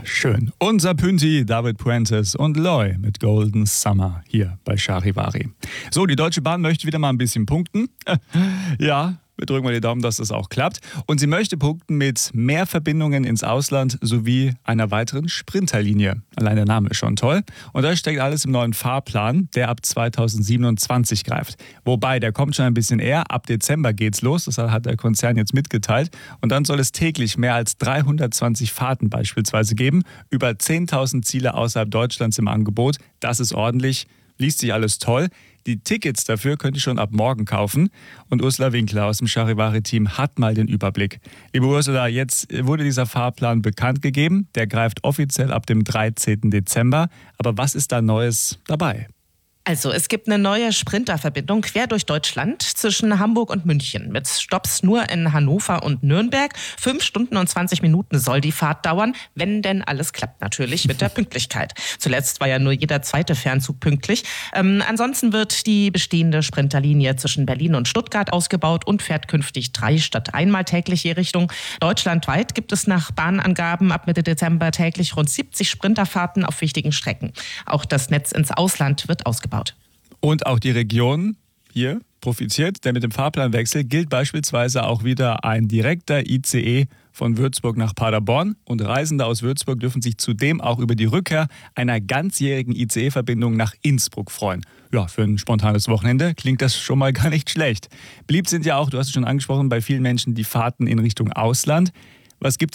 schön. Unser Pünti, David Puentes und Loy mit Golden Summer hier bei Charivari. So, die Deutsche Bahn möchte wieder mal ein bisschen punkten. Ja, wir drücken mal die Daumen, dass das auch klappt. Und sie möchte punkten mit mehr Verbindungen ins Ausland sowie einer weiteren Sprinterlinie. Allein der Name ist schon toll. Und da steckt alles im neuen Fahrplan, der ab 2027 greift. Wobei, der kommt schon ein bisschen eher. Ab Dezember geht's los. Das hat der Konzern jetzt mitgeteilt. Und dann soll es täglich mehr als 320 Fahrten beispielsweise geben. Über 10.000 Ziele außerhalb Deutschlands im Angebot. Das ist ordentlich. Liest sich alles toll. Die Tickets dafür könnt ihr schon ab morgen kaufen. Und Ursula Winkler aus dem Charivari-Team hat mal den Überblick. Liebe Ursula, jetzt wurde dieser Fahrplan bekannt gegeben. Der greift offiziell ab dem 13. Dezember. Aber was ist da Neues dabei? Also, es gibt eine neue Sprinterverbindung quer durch Deutschland zwischen Hamburg und München mit Stopps nur in Hannover und Nürnberg. 5 Stunden und 20 Minuten soll die Fahrt dauern, wenn denn alles klappt natürlich mit der Pünktlichkeit. Zuletzt war ja nur jeder zweite Fernzug pünktlich. Ansonsten wird die bestehende Sprinterlinie zwischen Berlin und Stuttgart ausgebaut und fährt künftig 3 statt einmal täglich je Richtung. Deutschlandweit gibt es nach Bahnangaben ab Mitte Dezember täglich rund 70 Sprinterfahrten auf wichtigen Strecken. Auch das Netz ins Ausland wird ausgebaut. Und auch die Region hier profitiert, denn mit dem Fahrplanwechsel gilt beispielsweise auch wieder ein direkter ICE von Würzburg nach Paderborn. Und Reisende aus Würzburg dürfen sich zudem auch über die Rückkehr einer ganzjährigen ICE-Verbindung nach Innsbruck freuen. Ja, für ein spontanes Wochenende klingt das schon mal gar nicht schlecht. Beliebt sind ja auch, du hast es schon angesprochen, bei vielen Menschen die Fahrten in Richtung Ausland. Was gibt